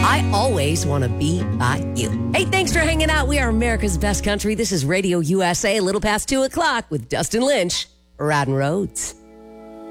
I always want to be by you. Hey, thanks for hanging out. We are America's best country. This is Radio USA, a little past 2 o'clock with Dustin Lynch, Riding Roads.